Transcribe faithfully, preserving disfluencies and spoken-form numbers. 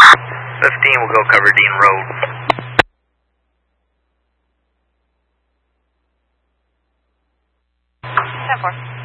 fifteen will go cover Dean Road. ten four.